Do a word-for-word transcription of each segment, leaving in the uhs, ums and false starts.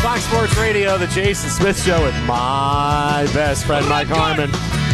Fox Sports Radio, the Jason Smith Show with my best friend, Mike Harmon.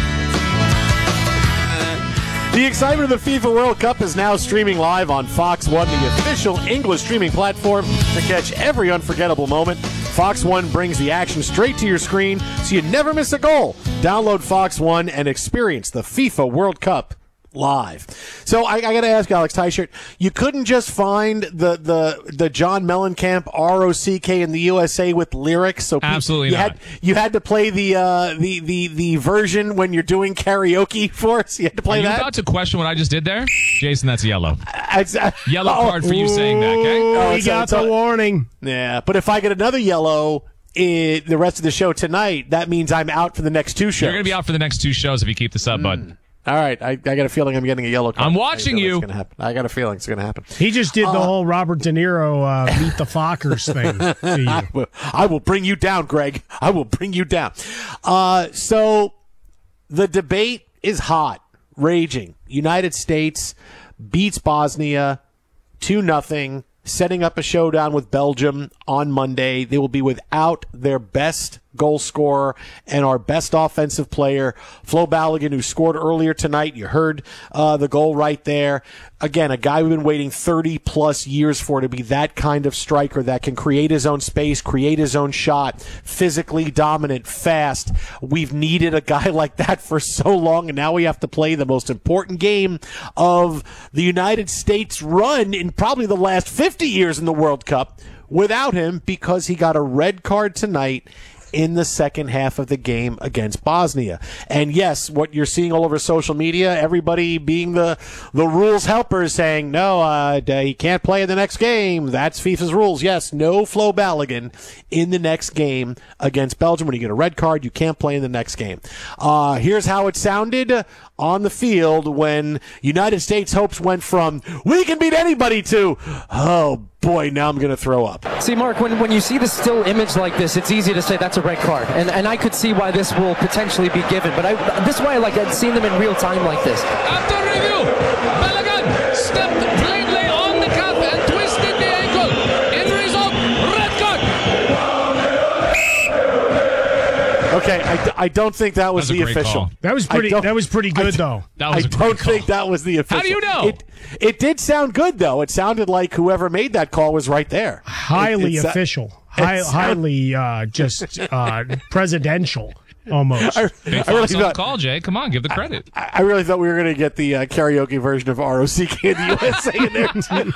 The excitement of the FIFA World Cup is now streaming live on Fox One, the official English streaming platform to catch every unforgettable moment. Fox One brings the action straight to your screen so you never miss a goal. Download Fox One and experience the FIFA World Cup live. So I, I got to ask Alex Teichert, you couldn't just find the the the John Mellencamp R O C K in the U S A with lyrics. So absolutely you not. Had, you had to play the uh, the the the version when you're doing karaoke for us. You had to play Are you that. about to question what I just did there, Jason? That's yellow. I, I, Yellow card for you saying that. Okay. Oh, we got the warning. Yeah, but if I get another yellow in the rest of the show tonight, that means I'm out for the next two shows. You're going to be out for the next two shows if you keep the sub, mm. bud. All right, I, I got a feeling I'm getting a yellow card. I'm watching I you. Gonna happen. I got a feeling it's going to happen. He just did uh, the whole Robert De Niro uh, meet the Fockers thing. To you. I, will, I will bring you down, Greg. I will bring you down. Uh, so the debate is hot, raging. United States beats Bosnia two nothing, setting up a showdown with Belgium on Monday. They will be without their best goal scorer and our best offensive player, Flo Balogun, who scored earlier tonight. You heard uh, the goal right there. Again, a guy we've been waiting thirty plus years for to be that kind of striker that can create his own space, create his own shot, physically dominant, fast. We've needed a guy like that for so long, and now we have to play the most important game of the United States run in probably the last fifty years in the World Cup without him because he got a red card tonight in the second half of the game against Bosnia. And yes, what you're seeing all over social media, everybody being the the rules helpers saying, no, uh, he can't play in the next game. That's FIFA's rules. Yes, no Flo Balogun in the next game against Belgium. When you get a red card, you can't play in the next game. Uh, here's how it sounded on the field when United States hopes went from, we can beat anybody, to, oh, boy, now I'm going to throw up. See, Mark, when, when you see the still image like this, it's easy to say that's a red card. And and I could see why this will potentially be given. But I, this is why I like seeing them in real time like this. After review, Balogun stepped blindly on the calf and twisted the ankle. In result, red card. Okay, I, I don't think that was, that was the official. Call. That was pretty. That was pretty good, I, though. That was I a don't call. think that was the official. How do you know? It, it did sound good, though. It sounded like whoever made that call was right there. Highly it, official. High, highly uh, just uh, presidential. Almost. I, Big I really Fox on thought, the call, Jay. Come on, give the credit. I, I really thought we were going to get the uh, karaoke version of R O C K in the U S A in there, too.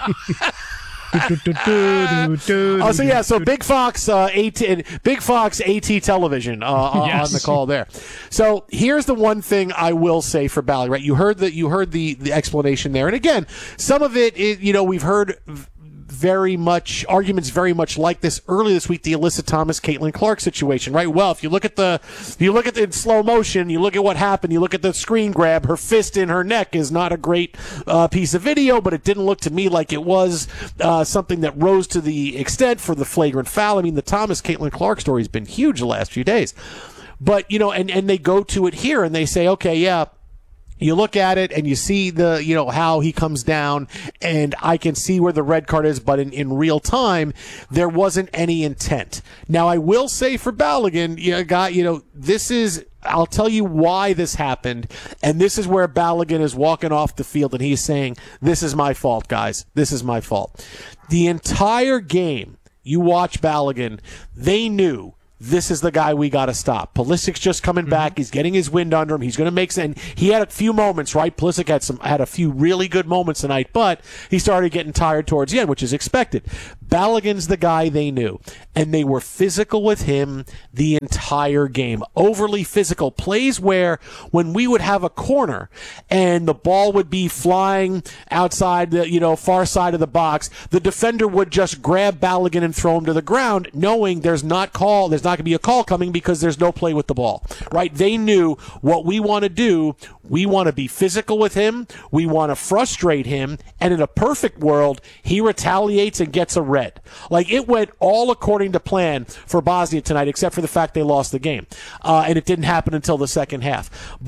Oh, so yeah, so Big Fox, uh, AT, Big Fox AT Television uh, yes. on the call there. So here's the one thing I will say for Bally. Right, you heard the you heard the the explanation there, and again, some of it, is, you know, we've heard very much arguments very much like this early this week, the Alyssa Thomas Caitlin Clark situation, right? Well, if you look at the if you look at it in slow motion, you look at what happened, you look at the screen grab, her fist in her neck is not a great uh, piece of video, but it didn't look to me like it was uh, something that rose to the extent for the flagrant foul. I mean, the Thomas Caitlin Clark story has been huge the last few days. But, you know, and, and they go to it here and they say, okay, yeah, you look at it and you see the, you know, how he comes down, and I can see where the red card is, but in, in real time, there wasn't any intent. Now, I will say for Balogun, you know, guy, you know, this is, I'll tell you why this happened, and this is where Balogun is walking off the field and he's saying, this is my fault, guys. This is my fault. The entire game, you watch Balogun, they knew this is the guy we got to stop. Pulisic's just coming back. Mm-hmm. He's getting his wind under him. He's going to make some. He had a few moments, right? Pulisic had some, had a few really good moments tonight, but he started getting tired towards the end, which is expected. Balogun's the guy they knew, and they were physical with him the entire game. Overly physical plays where when we would have a corner and the ball would be flying outside the, you know, far side of the box, the defender would just grab Balogun and throw him to the ground, knowing there's not call, there's not going to be a call coming because there's no play with the ball, right? They knew what we want to do. We want to be physical with him. We want to frustrate him. And in a perfect world, he retaliates and gets a red. Like, it went all according to plan for Bosnia tonight, except for the fact they lost the game. Uh, and it didn't happen until the second half. But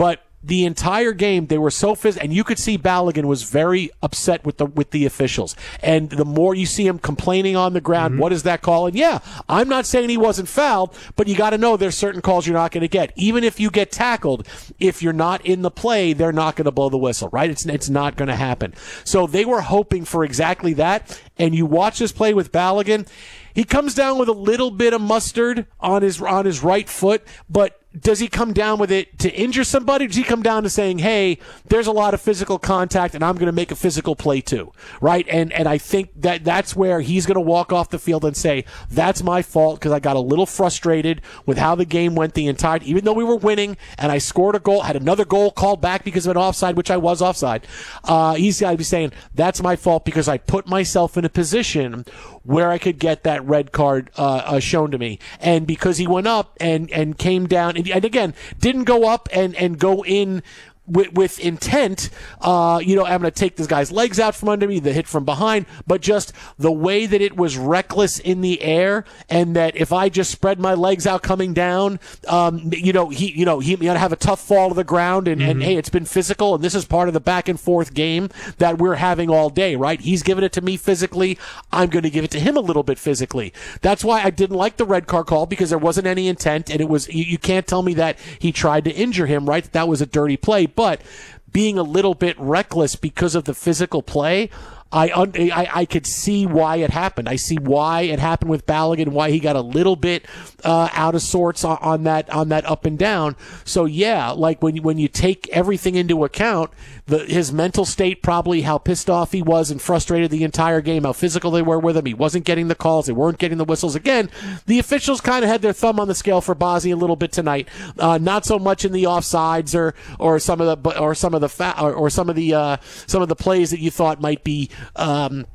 the entire game, they were so physical, and you could see Balogun was very upset with the with the officials. And the more you see him complaining on the ground, mm-hmm. what is that call? And yeah, I'm not saying he wasn't fouled, but you got to know there's certain calls you're not going to get. Even if you get tackled, if you're not in the play, they're not going to blow the whistle, right? It's it's not going to happen. So they were hoping for exactly that. And you watch this play with Balogun, he comes down with a little bit of mustard on his on his right foot, but does he come down with it to injure somebody? Does he come down to saying, hey, there's a lot of physical contact and I'm going to make a physical play too, right? And and I think that that's where he's going to walk off the field and say, that's my fault because I got a little frustrated with how the game went the entire, even though we were winning and I scored a goal, had another goal called back because of an offside, which I was offside. Uh, he's got to be saying, that's my fault because I put myself in a position where I could get that red card uh, uh, shown to me. And because he went up and, and came down, and, and again, didn't go up and, and go in with, with intent, uh, you know, I'm going to take this guy's legs out from under me, the hit from behind, but just the way that it was reckless in the air, and that if I just spread my legs out coming down, um, you know, he, you know, he going to have a tough fall to the ground, and, mm-hmm. and hey, it's been physical, and this is part of the back and forth game that we're having all day, right? He's giving it to me physically, I'm going to give it to him a little bit physically. That's why I didn't like the red card call, because there wasn't any intent, and it was, you, you can't tell me that he tried to injure him, right? That was a dirty play. But being a little bit reckless because of the physical play, I, I I could see why it happened. I see why it happened with Balogun, why he got a little bit uh, out of sorts on, on that on that up and down. So yeah, like when you, when you take everything into account, the, his mental state, probably how pissed off he was and frustrated the entire game, how physical they were with him. He wasn't getting the calls, they weren't getting the whistles. Again, the officials kind of had their thumb on the scale for Bosnia a little bit tonight. Uh, not so much in the offsides or or some of the or some of the fa- or, or some of the uh, some of the plays that you thought might be Um,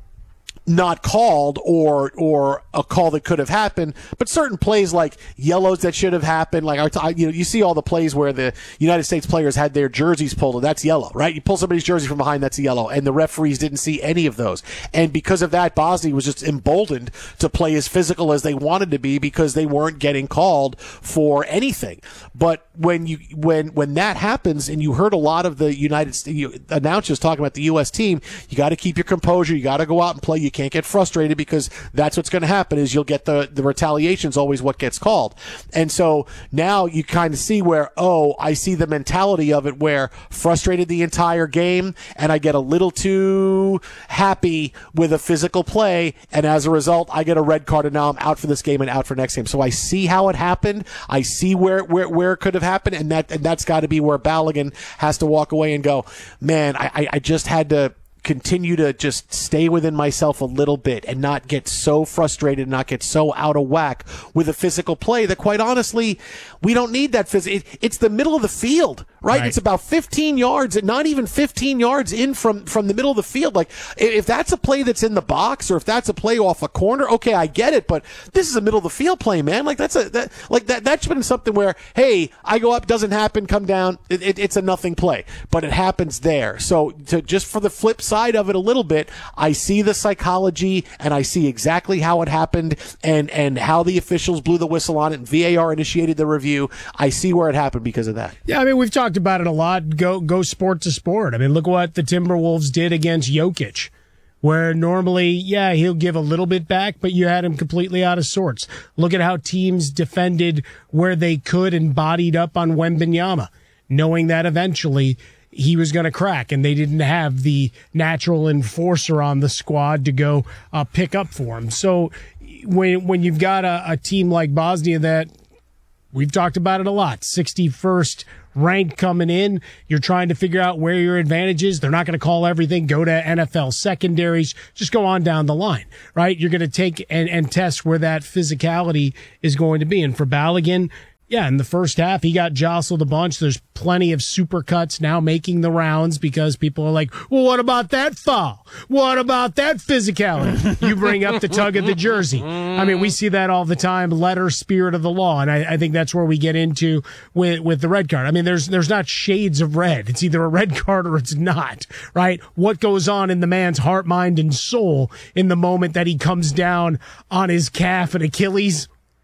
not called or or a call that could have happened, but certain plays like yellows that should have happened. Like I, you know, you see all the plays where the United States players had their jerseys pulled, and that's yellow, right? You pull somebody's jersey from behind, that's a yellow, and the referees didn't see any of those. And because of that, Bosnia was just emboldened to play as physical as they wanted to be because they weren't getting called for anything. But when you when when that happens, and you heard a lot of the United States announcers talking about the U S team, you got to keep your composure. You got to go out and play. You can't get frustrated, because that's what's going to happen is you'll get the, the retaliation is always what gets called. And so now you kind of see where, oh, I see the mentality of it where frustrated the entire game and I get a little too happy with a physical play, and as a result, I get a red card and now I'm out for this game and out for next game. So I see how it happened. I see where, where, where it could have happened, and that, and that's got to be where Balogun has to walk away and go, man, I, I just had to continue to just stay within myself a little bit and not get so frustrated, not get so out of whack with a physical play that, quite honestly, we don't need that physical. It, it's the middle of the field, right? right? It's about fifteen yards, and not even fifteen yards in from, from the middle of the field. Like, if that's a play that's in the box, or if that's a play off a corner, okay, I get it, but this is a middle of the field play, man. Like, that's a, that, like that, that's been something where, hey, I go up, doesn't happen, come down, it, it, it's a nothing play, but it happens there. So to, just for the flip side side of it a little bit, I see the psychology and I see exactly how it happened and, and how the officials blew the whistle on it and V A R initiated the review. I see where it happened because of that. Yeah, I mean, we've talked about it a lot. Go, go sport to sport. I mean, look what the Timberwolves did against Jokic, where normally, yeah, he'll give a little bit back, but you had him completely out of sorts. Look at how teams defended where they could and bodied up on Wembanyama, knowing that eventually he was going to crack, and they didn't have the natural enforcer on the squad to go uh, pick up for him. So when when you've got a, a team like Bosnia that, we've talked about it a lot, sixty-first ranked coming in, you're trying to figure out where your advantage is. They're not going to call everything, go to N F L secondaries, just go on down the line, right? You're going to take and, and test where that physicality is going to be. And for Balogun, yeah, in the first half, he got jostled a bunch. There's plenty of supercuts now making the rounds because people are like, well, what about that foul? What about that physicality? You bring up the tug of the jersey. I mean, we see that all the time, letter, spirit of the law. And I, I think that's where we get into with, with the red card. I mean, there's, there's not shades of red. It's either a red card or it's not, right? What goes on in the man's heart, mind, and soul in the moment that he comes down on his calf and Achilles?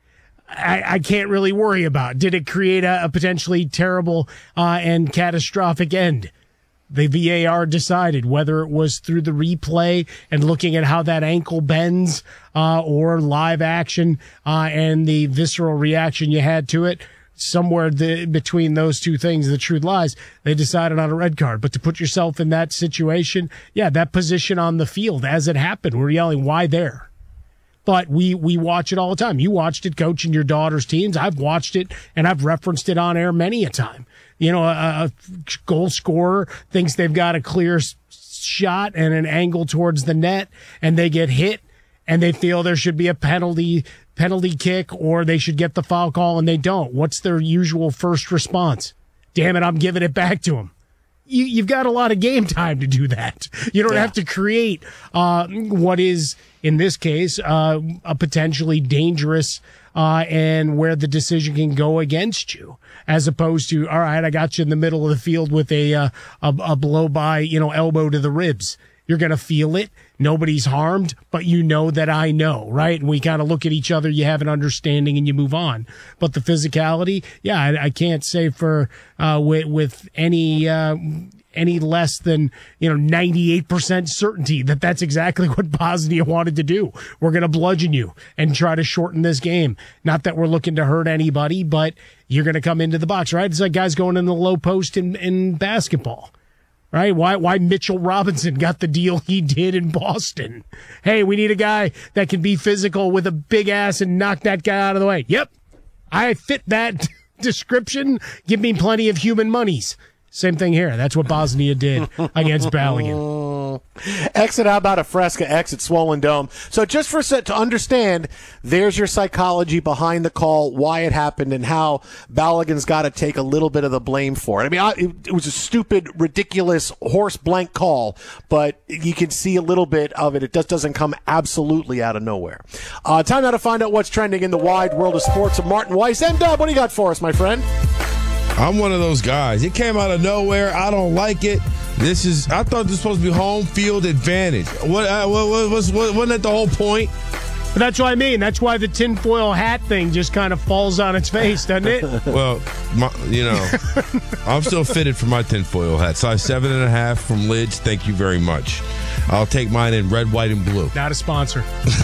I, I can't really worry about. Did it create a, a potentially terrible uh, and catastrophic end? The V A R decided whether it was through the replay and looking at how that ankle bends uh, or live action uh, and the visceral reaction you had to it. Somewhere the, between those two things, the truth lies. They decided on a red card. But to put yourself in that situation, yeah, that position on the field as it happened, we're yelling, why there? But we, we watch it all the time. You watched it coaching your daughter's teams. I've watched it, and I've referenced it on air many a time. You know, a, a goal scorer thinks they've got a clear shot and an angle towards the net, and they get hit, and they feel there should be a penalty penalty kick or they should get the foul call, and they don't. What's their usual first response? Damn it, I'm giving it back to him. You, you've got a lot of game time to do that. You don't yeah. have to create uh, what is, in this case, uh, a potentially dangerous uh, and where the decision can go against you, as opposed to, all right, I got you in the middle of the field with a uh, a, a blow by, you know, elbow to the ribs. You're going to feel it. Nobody's harmed, but you know that I know, right? And we kind of look at each other. You have an understanding and you move on. But the physicality, yeah, I, I can't say for uh, with, with any uh, any less than, you know, ninety-eight percent certainty that that's exactly what Bosnia wanted to do. We're going to bludgeon you and try to shorten this game. Not that we're looking to hurt anybody, but you're going to come into the box, right? It's like guys going in the low post in, in basketball. Right? Why, why Mitchell Robinson got the deal he did in Boston. Hey, we need a guy that can be physical with a big ass and knock that guy out of the way. Yep. I fit that description. Give me plenty of human monies. Same thing here. That's what Bosnia did against Balogun. Exit, how about a Fresca exit Swollen Dome? So just for to understand, there's your psychology behind the call, why it happened, and how Balogun's got to take a little bit of the blame for it. I mean, I, it, it was a stupid, ridiculous, horse blank call, but you can see a little bit of it. It just doesn't come absolutely out of nowhere. Uh, time now to find out what's trending in the wide world of sports. Martin Weiss and Dub, what do you got for us, my friend? I'm one of those guys. It came out of nowhere. I don't like it. This is. I thought this was supposed to be home field advantage. What? Uh, what, what, was, what wasn't that the whole point? But that's what I mean. That's why the tinfoil hat thing just kind of falls on its face, doesn't it? Well, my, you know, I'm still fitted for my tinfoil hat. Size seven and a half from Lids. Thank you very much. I'll take mine in red, white, and blue. Not a sponsor.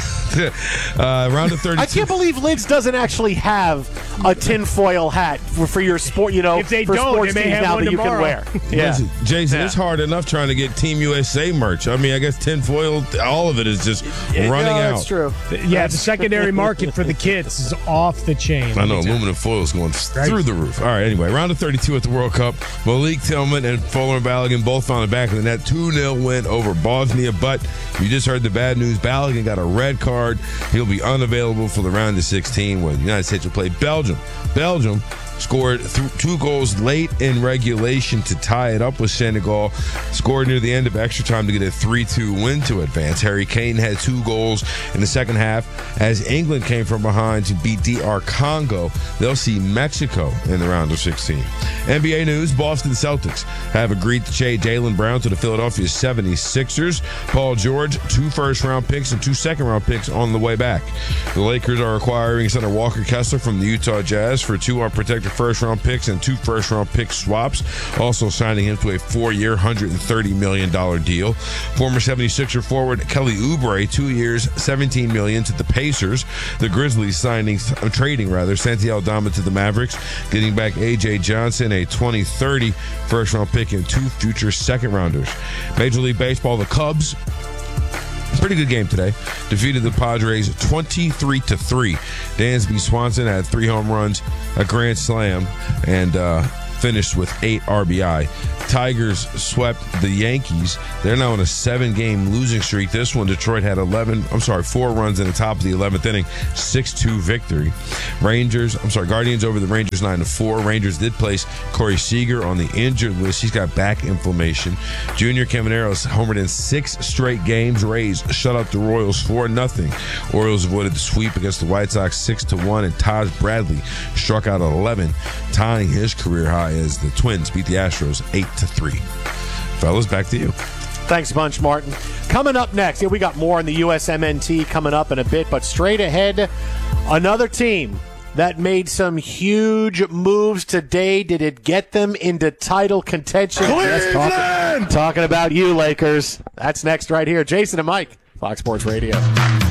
uh, round of thirty-two. I can't believe Lids doesn't actually have a tinfoil hat for, for your sport, you know, if they for don't, sports they may teams have now one that tomorrow. you can wear. Yeah. Listen, Jason, yeah. it's hard enough trying to get Team U S A merch. I mean, I guess tinfoil, all of it is just running no, out. That's true. Yeah, the secondary market for the kids is off the chain. I know, aluminum foil is going right through the roof. All right, anyway, round of thirty-two at the World Cup. Malik Tillman and Fuller Balogun both found the back of the net. two nil win over Bosnia, but you just heard the bad news. Balogun got a red card. He'll be unavailable for the round of sixteen when the United States will play Belgium. Belgium scored th- two goals late in regulation to tie it up with Senegal. Scored near the end of extra time to get a three two win to advance. Harry Kane had two goals in the second half as England came from behind to beat D R Congo. They'll see Mexico in the round of sixteen. N B A news, Boston Celtics have agreed to trade Jaylen Brown to the Philadelphia seventy-sixers. Paul George, two first-round picks and two second-round picks on the way back. The Lakers are acquiring center Walker Kessler from the Utah Jazz for two unprotected first-round picks and two first-round pick swaps, also signing him to a four-year, one hundred thirty million dollars deal. Former seventy-sixer forward Kelly Oubre, two years, seventeen million dollars to the Pacers. The Grizzlies signing, uh, trading rather, Santi Aldama to the Mavericks, getting back A J Johnson, a twenty thirty first-round pick and two future second-rounders. Major League Baseball, the Cubs, pretty good game today. Defeated the Padres twenty-three to three. Dansby Swanson had three home runs, a grand slam, and uh, finished with eight R B I. Tigers swept the Yankees. They're now on a seven-game losing streak. This one, Detroit had eleven, I'm sorry, four runs in the top of the eleventh inning, six two victory. Rangers, I'm sorry, Guardians over the Rangers nine to four. Rangers did place Corey Seager on the injured list. He's got back inflammation. Junior Camaneros homered in six straight games. Rays shut out the Royals four nothing. Orioles avoided the sweep against the White Sox six to one, and Taj Bradley struck out eleven, tying his career high as the Twins beat the Astros eight to three. Fellas, back to you. Thanks a bunch, Martin. Coming up next, yeah, we got more on the U S M N T coming up in a bit, but straight ahead, another team that made some huge moves today. Did it get them into title contention? Yes, talking, talking about you, Lakers. That's next right here. Jason and Mike, Fox Sports Radio.